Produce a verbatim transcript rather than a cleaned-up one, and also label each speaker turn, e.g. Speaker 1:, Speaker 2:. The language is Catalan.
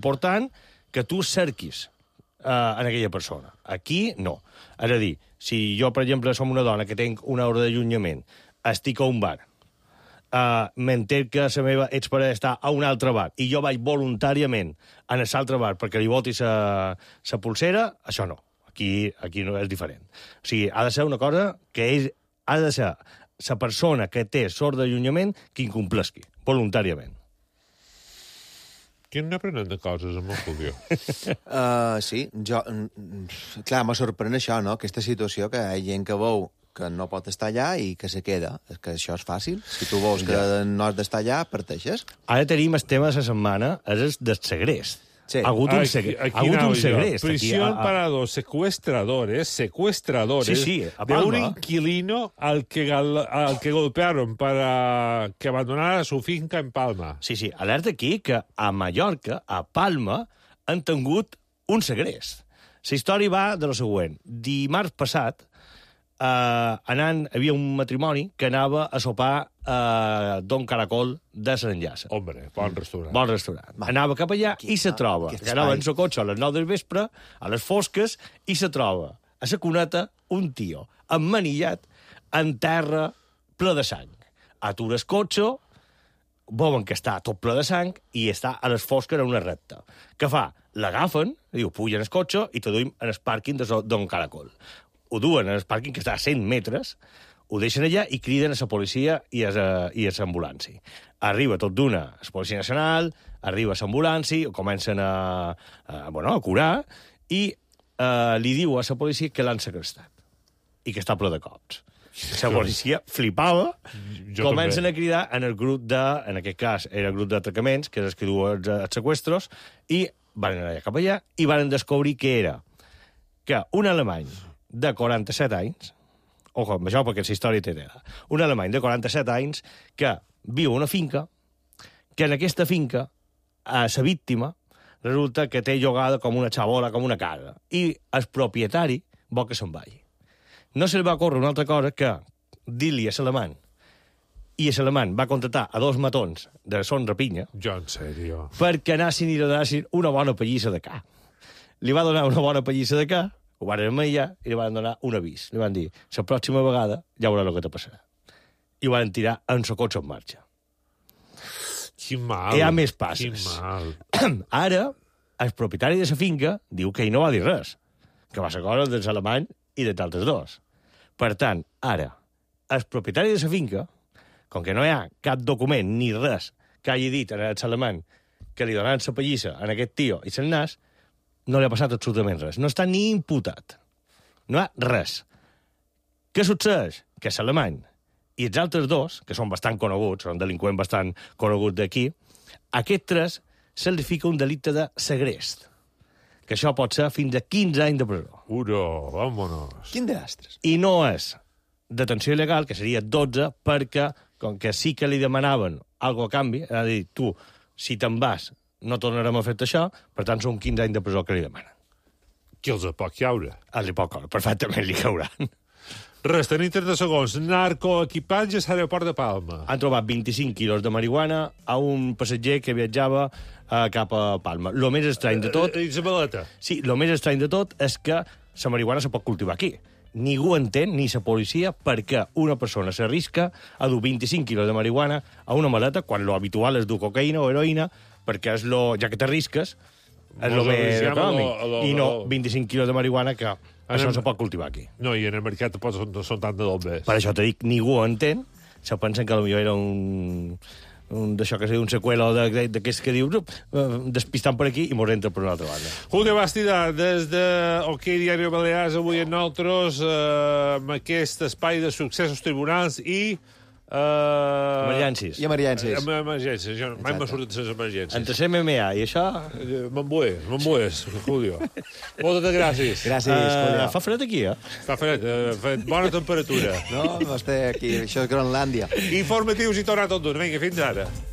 Speaker 1: important que tu cerquis uh, en aquella persona. Aquí, no. És a dir, si jo, per exemple, som una dona que tenc una hora d'allunyament, estic a un bar, uh, m'entenc que la meva exparella està a un altre bar, i jo vaig voluntàriament a l'altre bar perquè li voti la pulsera, això no. Aquí, aquí no és diferent. O sigui, ha de ser una cosa que és, ha de ser la persona que té sort d'allunyament que incomplesqui, voluntàriament.
Speaker 2: Que no aprenen de coses amb el Julio.
Speaker 3: Uh, sí, jo... Clar, me sorprèn això, no?, aquesta situació que hi ha gent que veu que no pot estar allà i que se queda. És que això és fàcil. Si tu veus que ja no has d'estar allà, parteixes.
Speaker 1: Ara tenim el tema de la setmana, és el del segrest.
Speaker 3: Sí.
Speaker 1: Ha hagut un, segre... ha hagut un segrest.
Speaker 2: Prisión para los secuestradores, secuestradores
Speaker 1: sí, sí,
Speaker 2: de un inquilino al que, al que golpearon para que abandonara su finca en Palma.
Speaker 1: Sí, sí, alerta aquí que a Mallorca, a Palma, han tingut un segrest. La història va de lo següent. Dimarts passat, Uh, anant, hi havia un matrimoni que anava a sopar a uh, Don Caracol de Sant Enllaça.
Speaker 2: Hombre, bon restaurant.
Speaker 1: Bon restaurant. Va. Anava cap allà i se troba. Que anava en el cotxe a les nou del vespre, a les fosques, i se troba a la cuneta un tio emmanillat en terra ple de sang. Atura el cotxe, veuen que està tot ple de sang i està a les fosques en una recta. Què fa? L'agafen, diu, pugen el cotxe i te duim en el pàrquing de Don Caracol. Ho duen en el pàrquing, que està a cent metres, ho deixen allà i criden a la policia i a l'ambulància. Arriba tot d'una la Policia Nacional, arriba l'ambulància, comencen a, a, bueno, a curar, i eh, li diu a la policia que l'han segrestat i que està ple de cops. La policia flipava, jo comencen també a cridar en el grup de, en aquest cas, era el grup d'atracaments, que és el que du els, els seqüestros, i van anar cap allà i van descobrir que era que un alemany de quaranta-set anys, ojo, amb això perquè la història té tela, un alemany de quaranta-set anys que viu a una finca, que en aquesta finca, a la víctima, resulta que té llogada com una xabola, com una casa, i el propietari vol que se'n vagi. No se li va córrer una altra cosa que dir-li a l'alemany, i l'alemany va contractar a dos matons de Son Rapinya,
Speaker 2: jo, en sèrio,
Speaker 1: perquè anessin i li donessin una bona pallissa de ca. Li va donar una bona pallissa de ca, ho van amallar i li van donar un avís. Li van dir, la pròxima vegada ja veurà el que te passarà. I ho van tirar en el cotxe en marxa.
Speaker 2: Quin mal.
Speaker 1: Hi ha més passes.
Speaker 2: Quin mal.
Speaker 1: Ara, el propietari de la finca diu que ell no va dir res, que va ser cosa dels alemany i de d'altres dos. Per tant, ara, el propietari de la finca, com que no hi ha cap document ni res que hagi dit en el alemany que li donaran la pallissa a aquest tio i se'n nas, no li ha passat absolutament res. No està ni imputat. No hi ha res. Què succeeix? Que l'alemany i els altres dos, que són bastant coneguts, són delinqüents bastant coneguts d'aquí, aquests tres se'ls fica un delicte de segrest, que això pot ser fins a quinze anys de presó.
Speaker 2: Uro, vámonos.
Speaker 3: Quin desastres.
Speaker 1: I no és detenció il·legal, que seria dotze, perquè, com que sí que li demanaven alguna a canvi, és a dir, tu, si te'n vas, no tornarem a fer això, per tant, són quinze anys de presó que li demanen.
Speaker 2: Que els pot caure.
Speaker 1: Els hi pot caure, perfectament li cauran.
Speaker 2: Res, tenim trenta segons. Narcoequipatges a l'aeroport de Palma.
Speaker 1: Han trobat vint-i-cinc quilos de marihuana a un passatger que viatjava uh, cap a Palma. Lo més estrany de tot...
Speaker 2: I la maleta.
Speaker 1: Sí, lo més estrany de tot és que la marihuana se pot cultivar aquí. Ningú entén, ni la policia, perquè una persona s'arrisca a dur vint-i-cinc quilos de marihuana a una maleta, quan lo habitual és dur cocaïna o heroïna, perquè és lo, ja que t'arrisques, és el més econòmic. Lo, lo, I no vint-i-cinc quilos de marihuana, que en això el... se pot cultivar aquí.
Speaker 2: No, i en el mercat pot, són, són tant de dobles.
Speaker 1: Per això te dic, ningú ho entén. Se pensen que potser era un... un d'això que es diu un seqüelo d'aquests que diu despistant per aquí i mos entra per una altra banda.
Speaker 2: Julio Bastida, des de OK Diario Balears, avui amb nosaltres, eh, amb aquest espai de successos tribunals i... Uh,
Speaker 1: emergències.
Speaker 3: I emergències.
Speaker 2: Amb emergències. Jo mai m'ha sortit les emergències.
Speaker 1: Entre la M M A i això...
Speaker 2: M'embues, m'embues, Julio. Moltes gràcies.
Speaker 3: Gràcies, Julio.
Speaker 1: Uh, fa fred aquí, eh?
Speaker 2: Fa fred, uh, fa bona temperatura.
Speaker 3: No, no estic aquí, això és Groenlàndia.
Speaker 2: Informatius i tornar tot d'un. Vinga, fins ara.